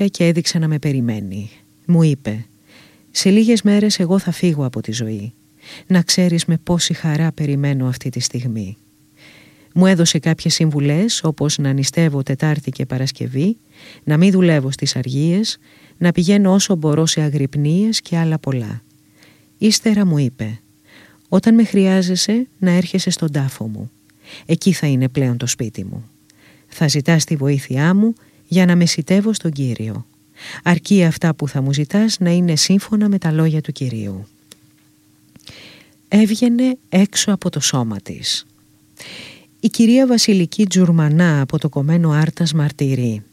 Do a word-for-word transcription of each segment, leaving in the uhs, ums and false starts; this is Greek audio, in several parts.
και έδειξε να με περιμένει. Μου είπε: «Σε λίγες μέρες εγώ θα φύγω από τη ζωή. Να ξέρεις με πόση χαρά περιμένω αυτή τη στιγμή». Μου έδωσε κάποιες συμβουλές, όπως να νηστεύω Τετάρτη και Παρασκευή, να μην δουλεύω στις αργίες, να πηγαίνω όσο μπορώ σε αγρυπνίες και άλλα πολλά. Ύστερα μου είπε: «Όταν με χρειάζεσαι να έρχεσαι στον τάφο μου. Εκεί θα είναι πλέον το σπίτι μου. Θα ζητάς τη βοήθειά μου για να μεσιτεύω στον Κύριο. Αρκεί αυτά που θα μου ζητάς να είναι σύμφωνα με τα λόγια του Κυρίου». Έβγαινε έξω από το σώμα της. Η κυρία Βασιλική Τζουρμανά από το κομμένο Άρτας μαρτυρεί: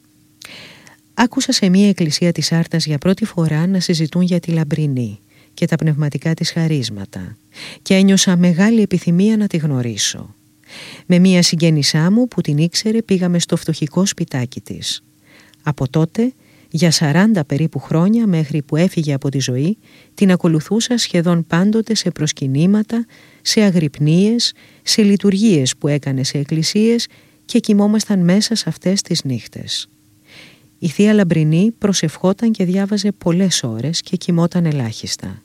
«Άκουσα σε μία εκκλησία της Άρτας για πρώτη φορά να συζητούν για τη Λαμπρινή και τα πνευματικά της χαρίσματα και ένιωσα μεγάλη επιθυμία να τη γνωρίσω. Με μία συγγένισά μου που την ήξερε πήγαμε στο φτωχικό σπιτάκι της. Από τότε, για σαράντα περίπου χρόνια μέχρι που έφυγε από τη ζωή, την ακολουθούσα σχεδόν πάντοτε σε προσκυνήματα, σε αγρυπνίες, σε λειτουργίες που έκανε σε εκκλησίες και κοιμόμασταν μέσα σε αυτές τις νύχτες. Η θεία Λαμπρινή προσευχόταν και διάβαζε πολλές ώρες και κοιμόταν ελάχιστα.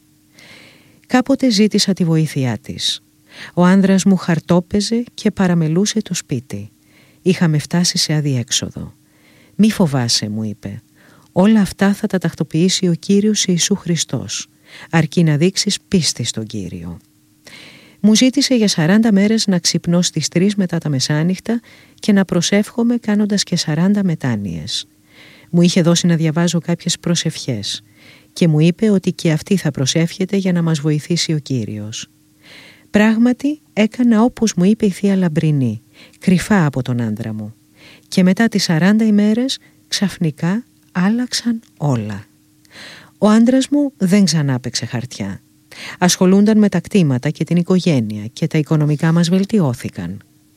Κάποτε ζήτησα τη βοήθειά της. Ο άνδρας μου χαρτόπαιζε και παραμελούσε το σπίτι. Είχαμε φτάσει σε αδιέξοδο. «Μη φοβάσαι», μου είπε. «Όλα αυτά θα τα τακτοποιήσει ο Κύριος Ιησού Χριστός, αρκεί να δείξεις πίστη στον Κύριο». Μου ζήτησε για σαράντα μέρες να ξυπνώ στις τρεις μετά τα μεσάνυχτα και να προσεύχομαι κάνοντας και σαράντα μετάνοιες. Μου είχε δώσει να διαβάζω κάποιες προσευχές και μου είπε ότι και αυτή θα προσεύχεται για να μας βοηθήσει ο Κύριος. Πράγματι έκανα όπως μου είπε η θεία Λαμπρινή, κρυφά από τον άντρα μου, και μετά τις σαράντα ημέρες ξαφνικά άλλαξαν όλα. Ο άντρας μου δεν ξανά παίξε χαρτιά. Ασχολούνταν με τα κτήματα και την οικογένεια και τα οικονομικά μας βελτιώθηκαν.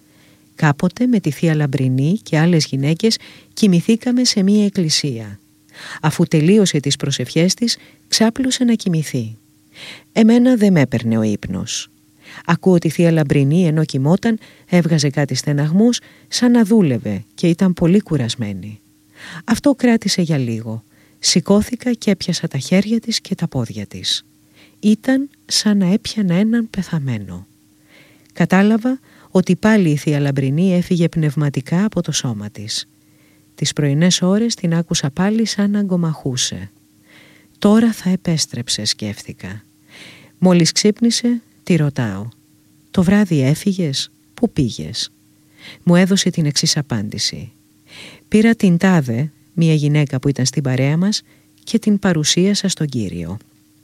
Κάποτε με τη θεία Λαμπρινή και άλλες γυναίκες κοιμηθήκαμε σε μία εκκλησία. Αφού τελείωσε τις προσευχές της, ξάπλωσε να κοιμηθεί. Εμένα δεν με έπαιρνε ο ύπνος. Ακούω τη θεία Λαμπρινή ενώ κοιμόταν έβγαζε κάτι στεναγμούς σαν να δούλευε και ήταν πολύ κουρασμένη. Αυτό κράτησε για λίγο. Σηκώθηκα και έπιασα τα χέρια της και τα πόδια της. Ήταν σαν να έπιανα έναν πεθαμένο. Κατάλαβα ότι πάλι η θεία Λαμπρινή έφυγε πνευματικά από το σώμα της. Τις πρωινές ώρες την άκουσα πάλι σαν να αγκομαχούσε. Τώρα θα επέστρεψε, σκέφτηκα. Μόλις ξύπνησε, τη ρωτάω: «Το βράδυ έφυγες, πού πήγες?» Μου έδωσε την εξής απάντηση: «Πήρα την τάδε, μια γυναίκα που ήταν στην παρέα μας, και την παρουσίασα στον Κύριο».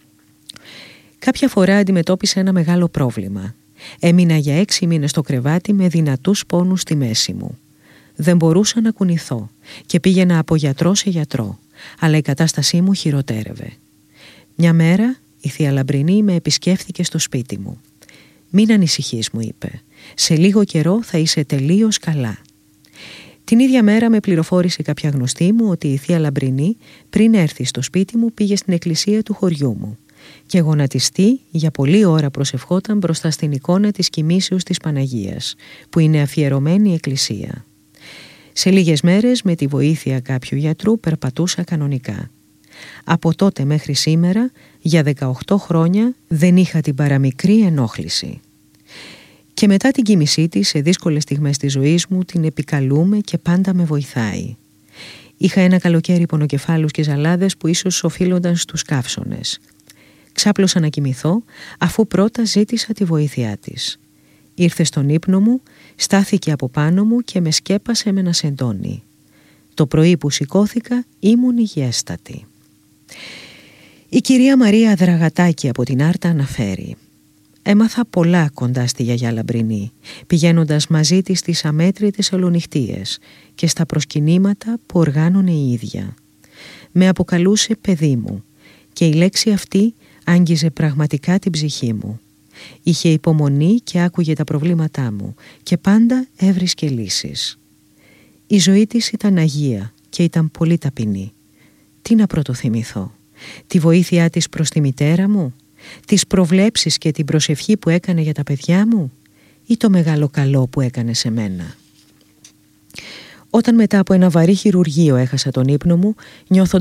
Κάποια φορά αντιμετώπισα ένα μεγάλο πρόβλημα. Έμεινα για έξι μήνες στο κρεβάτι με δυνατούς πόνους στη μέση μου. Δεν μπορούσα να κουνηθώ και πήγαινα από γιατρό σε γιατρό, αλλά η κατάστασή μου χειροτέρευε. Μια μέρα η θεία Λαμπρινή με επισκέφθηκε στο σπίτι μου. «Μην ανησυχείς», μου είπε, «σε λίγο καιρό θα είσαι τελείως καλά». Την ίδια μέρα με πληροφόρησε κάποια γνωστή μου ότι η θεία Λαμπρινή πριν έρθει στο σπίτι μου πήγε στην εκκλησία του χωριού μου και γονατιστή για πολλή ώρα προσευχόταν μπροστά στην εικόνα της κοιμήσεως της Παναγίας, που είναι αφιερωμένη η εκκλησία. Σε λίγες μέρες με τη βοήθεια κάποιου γιατρού περπατούσα κανονικά. Από τότε μέχρι σήμερα, για δεκαοκτώ χρόνια, δεν είχα την παραμικρή ενόχληση. Και μετά την κοίμησή της, σε δύσκολες στιγμές της ζωής μου, την επικαλούμε και πάντα με βοηθάει. Είχα ένα καλοκαίρι πονοκεφάλους και ζαλάδες που ίσως οφείλονταν στους καύσονες. Ξάπλωσα να κοιμηθώ, αφού πρώτα ζήτησα τη βοήθειά της. Ήρθε στον ύπνο μου, στάθηκε από πάνω μου και με σκέπασε με ένα σεντόνι. Το πρωί που σηκώθηκα ήμουν υγιέστατη. Η κυρία Μαρία Δραγατάκη από την Άρτα αναφέρει: «Έμαθα πολλά κοντά στη γιαγιά Λαμπρινή, πηγαίνοντας μαζί της στις αμέτρητες ολονυχτίες και στα προσκυνήματα που οργάνωνε η ίδια. Με αποκαλούσε παιδί μου και η λέξη αυτή άγγιζε πραγματικά την ψυχή μου. Είχε υπομονή και άκουγε τα προβλήματά μου και πάντα έβρισκε λύσεις. Η ζωή της ήταν αγία και ήταν πολύ ταπεινή. Τι να πρωτοθυμηθώ? Τη βοήθειά της προς τη μητέρα μου, τις προβλέψεις και την προσευχή που έκανε για τα παιδιά μου, ή το μεγάλο καλό που έκανε σε μένα?» Όταν μετά από ένα βαρύ χειρουργείο έχασα τον ύπνο μου, νιώθω